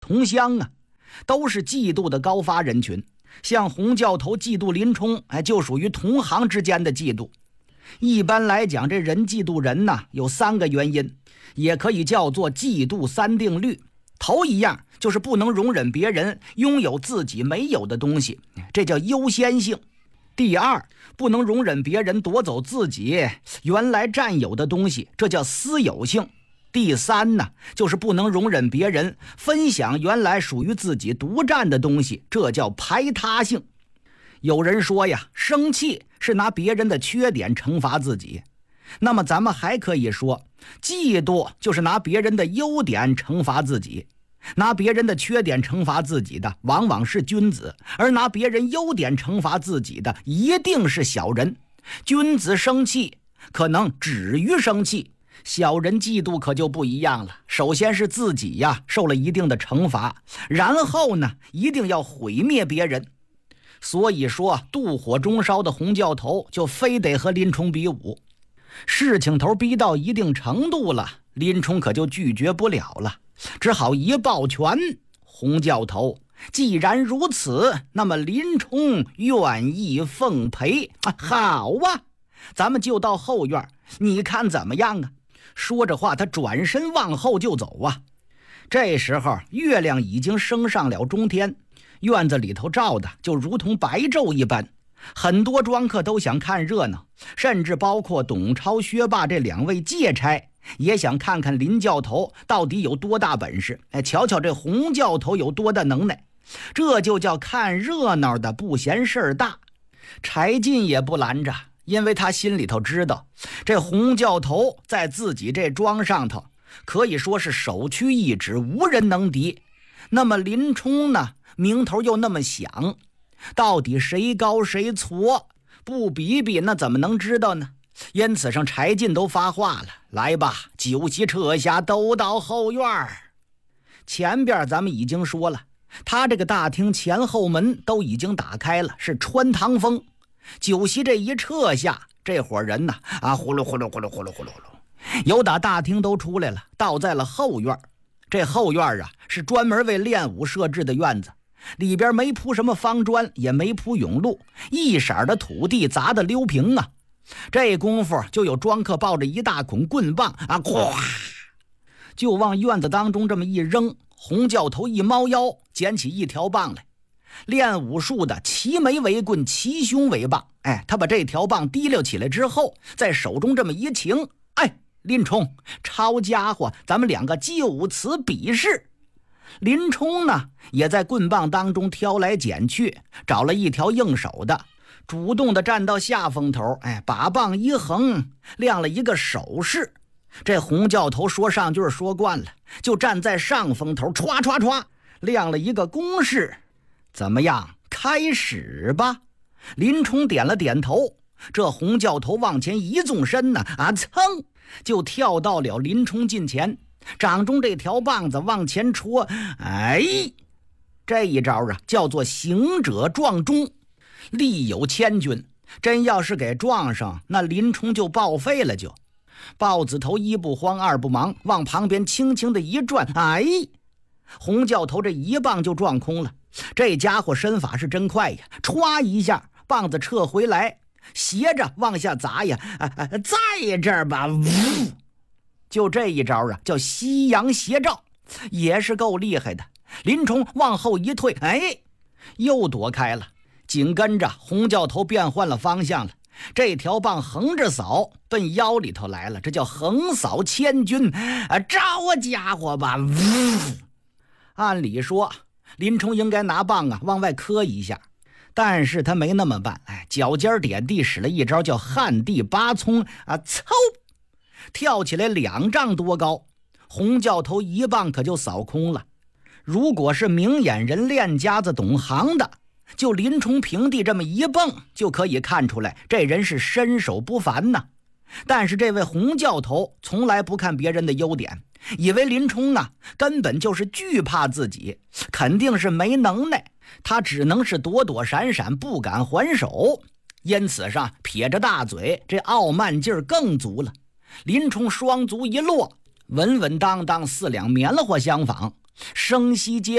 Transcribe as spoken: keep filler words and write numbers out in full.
同乡啊，都是嫉妒的高发人群。像洪教头嫉妒林冲，哎，就属于同行之间的嫉妒。一般来讲，这人嫉妒人呢，有三个原因，也可以叫做嫉妒三定律。头一样就是不能容忍别人拥有自己没有的东西，这叫优先性。第二，不能容忍别人夺走自己原来占有的东西，这叫私有性。第三呢，就是不能容忍别人分享原来属于自己独占的东西，这叫排他性。有人说呀，生气是拿别人的缺点惩罚自己，那么咱们还可以说，嫉妒就是拿别人的优点惩罚自己。拿别人的缺点惩罚自己的往往是君子，而拿别人优点惩罚自己的一定是小人。君子生气可能止于生气，小人嫉妒可就不一样了。首先是自己呀受了一定的惩罚，然后呢一定要毁灭别人。所以说妒火中烧的洪教头就非得和林冲比武。事情头逼到一定程度了，林冲可就拒绝不了了，只好一抱拳，洪教头，既然如此，那么林冲愿意奉陪、啊、好啊，咱们就到后院，你看怎么样啊？说着话，他转身往后就走啊。这时候月亮已经升上了中天，院子里头照的就如同白昼一般，很多庄客都想看热闹，甚至包括董超、薛霸这两位借差也想看看林教头到底有多大本事，哎，瞧瞧这洪教头有多大能耐。这就叫看热闹的不嫌事儿大。柴进也不拦着，因为他心里头知道，这洪教头在自己这庄上头可以说是首屈一指，无人能敌。那么林冲呢，名头又那么响，到底谁高谁矬，不比比那怎么能知道呢？因此上柴进都发话了，来吧，酒席撤下，都到后院。前边咱们已经说了，他这个大厅前后门都已经打开了，是穿堂风。酒席这一撤下，这伙人呢啊，呼噜呼噜呼噜呼噜呼噜呼噜，有打大厅都出来了，倒在了后院。这后院啊，是专门为练武设置的院子，里边没铺什么方砖，也没铺甬路，一色的土地砸得溜平啊。这功夫就有庄客抱着一大捆棍棒啊，咵就往院子当中这么一扔。洪教头一猫腰，捡起一条棒来。练武术的齐眉为棍，齐胸为棒，哎，他把这条棒提溜起来之后，在手中这么一擎，哎，林冲，抄家伙，咱们两个就此比试。林冲呢，也在棍棒当中挑来拣去，找了一条应手的，主动的站到下风头，哎，把棒一横，亮了一个手势。这洪教头说上句说惯了，就站在上风头，歘歘歘，亮了一个公式。怎么样，开始吧。林冲点了点头，这洪教头往前一纵身呢，啊，噌就跳到了林冲近前，掌中这条棒子往前戳，哎，这一招啊叫做行者撞钟，力有千钧，真要是给撞上，那林冲就报废了。就豹子头一不慌二不忙，往旁边轻轻的一转，哎，洪教头这一棒就撞空了。这家伙身法是真快呀，歘一下棒子撤回来，斜着往下砸呀，啊啊、在这儿吧，呜，就这一招啊叫西洋斜照，也是够厉害的。林冲往后一退，哎，又躲开了。紧跟着洪教头变换了方向了，这条棒横着扫，奔腰里头来了，这叫横扫千军啊！招啊家伙吧，呜！按理说林冲应该拿棒啊往外磕一下，但是他没那么办，哎，脚尖点地，使了一招叫旱地拔葱啊，嗖，跳起来两丈多高，洪教头一棒可就扫空了。如果是明眼人练家子懂行的，就林冲平地这么一蹦，就可以看出来这人是身手不凡呐。但是这位洪教头从来不看别人的优点，以为林冲啊根本就是惧怕自己，肯定是没能耐，他只能是躲躲闪闪，不敢还手。因此上撇着大嘴，这傲慢劲儿更足了。林冲双足一落，稳稳当当，四两棉花相仿，生息皆